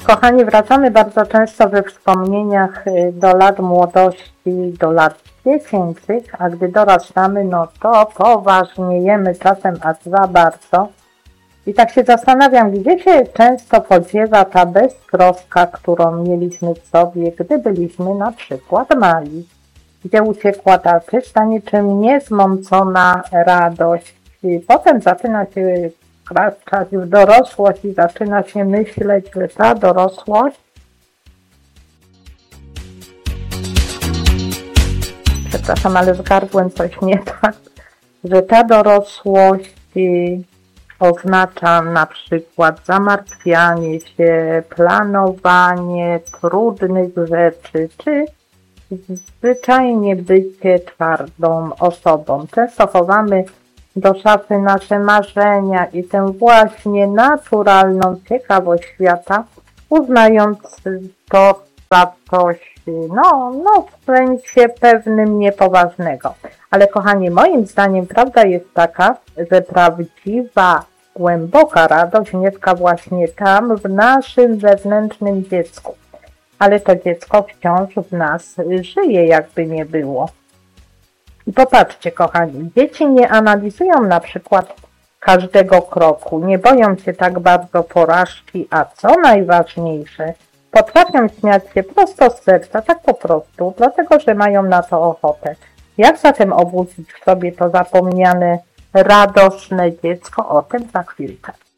Kochani, wracamy bardzo często we wspomnieniach do lat młodości, do lat dziecięcych, a gdy dorastamy, no to poważniejemy czasem aż za bardzo. I tak się zastanawiam, gdzie się często podziewa ta beztroska, którą mieliśmy w sobie, gdy byliśmy na przykład mali. Gdzie uciekła ta czysta, niczym niezmącona radość. I potem zaczyna się wkraczać w dorosłość i zaczyna się myśleć, że ta dorosłość, przepraszam, ale z gardłem coś nie tak, że ta dorosłość oznacza na przykład zamartwianie się, planowanie trudnych rzeczy, czy zwyczajnie bycie twardą osobą. Często chowamy do szafy nasze marzenia i tę właśnie naturalną ciekawość świata, uznając to za coś, w sensie pewnym niepoważnego. Ale kochani, moim zdaniem prawda jest taka, że prawdziwa, głęboka radość mieszka właśnie tam, w naszym wewnętrznym dziecku. Ale to dziecko wciąż w nas żyje, jakby nie było. I popatrzcie, kochani, dzieci nie analizują na przykład każdego kroku, nie boją się tak bardzo porażki, a co najważniejsze, potrafią śmiać się prosto z serca, tak po prostu, dlatego że mają na to ochotę. Jak zatem obudzić w sobie to zapomniane, radosne dziecko? O tym za chwilkę.